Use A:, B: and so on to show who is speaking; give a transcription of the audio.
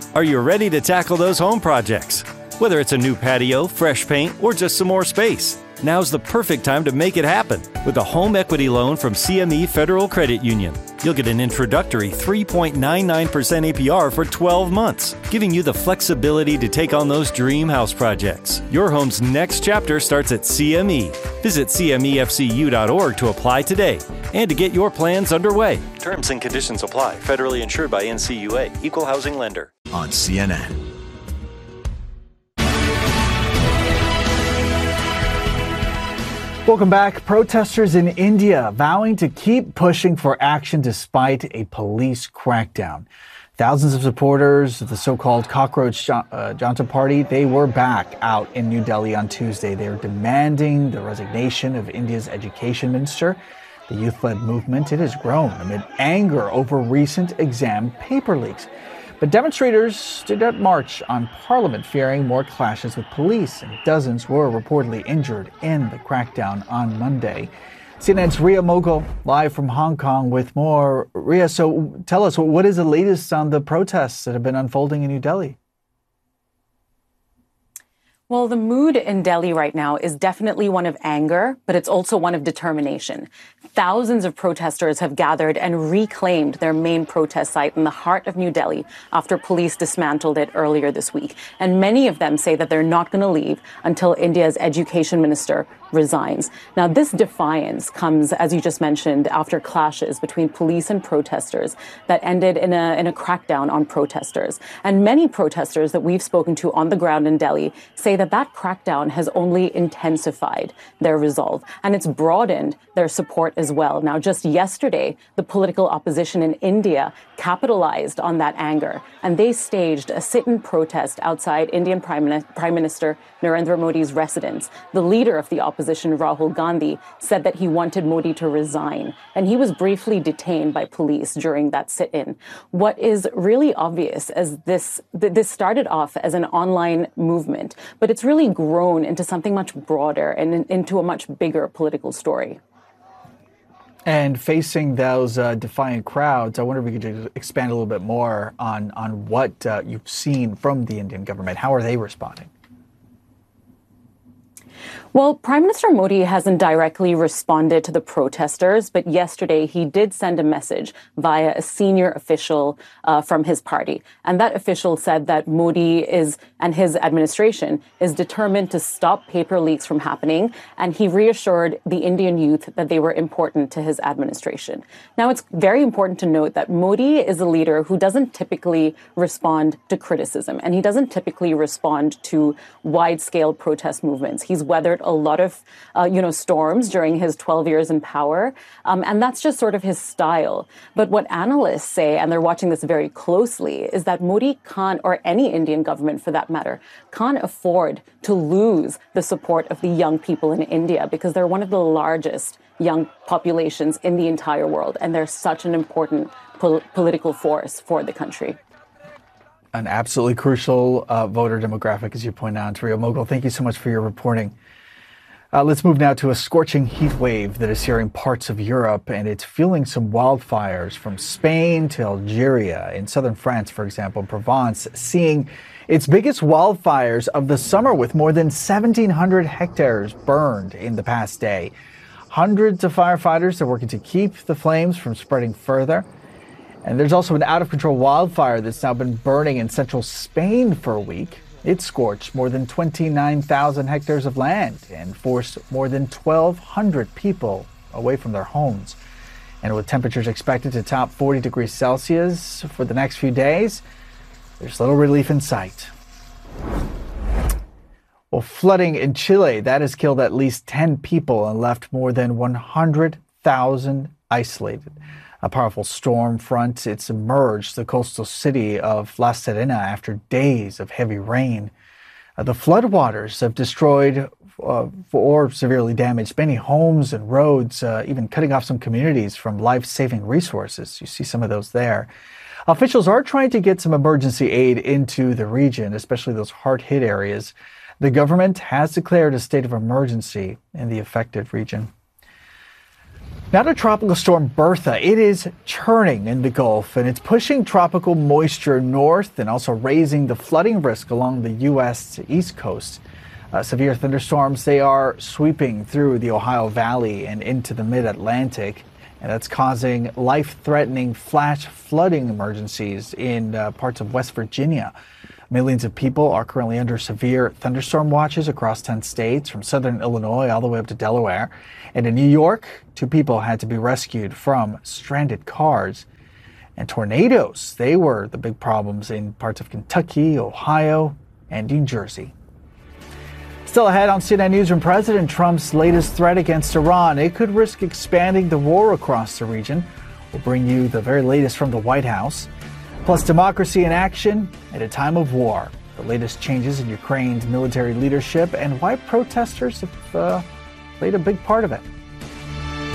A: Are you ready to tackle those home projects? Whether it's a new patio, fresh paint, or just some more space, now's the perfect time to make it happen with a home equity loan from CME Federal Credit Union. You'll get an introductory 3.99% APR for 12 months, giving you the flexibility to take on those dream house projects. Your home's next chapter starts at CME. Visit CMEFCU.org to apply today and to get your plans underway. Terms and conditions apply. Federally insured by NCUA. Equal housing lender.
B: On CNN.
C: Welcome back. Protesters in India vowing to keep pushing for action despite a police crackdown. Thousands of supporters of the so-called Cockroach Janata Party, they were back out in New Delhi on Tuesday. They are demanding the resignation of India's education minister. The youth-led movement, it has grown amid anger over recent exam paper leaks. But demonstrators did not march on Parliament, fearing more clashes with police, and dozens were reportedly injured in the crackdown on Monday. CNN's Ria Mogul live from Hong Kong with more. Ria, so tell us, what is the latest on the protests that have been unfolding in New Delhi?
D: Well, the mood in Delhi right now is definitely one of anger, but it's also one of determination. Thousands of protesters have gathered and reclaimed their main protest site in the heart of New Delhi after police dismantled it earlier this week. And many of them say that they're not going to leave until India's education minister resigns. Now, this defiance comes, as you just mentioned, after clashes between police and protesters that ended in a crackdown on protesters. And many protesters that we've spoken to on the ground in Delhi say that crackdown has only intensified their resolve, and it's broadened their support as well. Now, just yesterday, the political opposition in India capitalized on that anger, and they staged a sit-in protest outside Indian Prime Minister Narendra Modi's residence. The leader of the opposition, Rahul Gandhi, said that he wanted Modi to resign, and he was briefly detained by police during that sit-in. What is really obvious is this started off as an online movement, but it's really grown into something much broader and into a much bigger political story.
C: And facing those defiant crowds, I wonder if we could just expand a little bit more on what you've seen from the Indian government. How are they responding?
D: Well, Prime Minister Modi hasn't directly responded to the protesters, but yesterday he did send a message via a senior official from his party. And that official said that Modi and his administration is determined to stop paper leaks from happening. And he reassured the Indian youth that they were important to his administration. Now, it's very important to note that Modi is a leader who doesn't typically respond to criticism, and he doesn't typically respond to wide-scale protest movements. He's weathered a lot of, storms during his 12 years in power. And that's just sort of his style. But what analysts say, and they're watching this very closely, is that Modi can't, or any Indian government for that matter, can't afford to lose the support of the young people in India because they're one of the largest young populations in the entire world. And they're such an important political force for the country.
C: An absolutely crucial voter demographic, as you point out. Ria Mogul, thank you so much for your reporting. Let's move now to a scorching heat wave that is searing parts of Europe, and it's fueling some wildfires from Spain to Algeria. In southern France, for example, Provence, seeing its biggest wildfires of the summer with more than 1,700 hectares burned in the past day. Hundreds of firefighters are working to keep the flames from spreading further. And there's also an out-of-control wildfire that's now been burning in central Spain for a week. It scorched more than 29,000 hectares of land and forced more than 1,200 people away from their homes. And with temperatures expected to top 40 degrees Celsius for the next few days, there's little relief in sight. Well, flooding in Chile, that has killed at least 10 people and left more than 100,000 isolated. A powerful storm front, it's emerged the coastal city of La Serena after days of heavy rain. The floodwaters have destroyed or severely damaged many homes and roads, even cutting off some communities from life-saving resources. You see some of those there. Officials are trying to get some emergency aid into the region, especially those hard-hit areas. The government has declared a state of emergency in the affected region. Now to Tropical Storm Bertha. It is churning in the Gulf, and it's pushing tropical moisture north and also raising the flooding risk along the U.S. East Coast. Severe thunderstorms, they are sweeping through the Ohio Valley and into the mid-Atlantic, and that's causing life-threatening flash flooding emergencies in parts of West Virginia. Millions of people are currently under severe thunderstorm watches across 10 states, from southern Illinois all the way up to Delaware. And in New York, 2 people had to be rescued from stranded cars. And tornadoes, they were the big problems in parts of Kentucky, Ohio, and New Jersey. Still ahead on CNN Newsroom, President Trump's latest threat against Iran. It could risk expanding the war across the region. We'll bring you the very latest from the White House. Plus, democracy in action at a time of war. The latest changes in Ukraine's military leadership and why protesters have played a big part of it.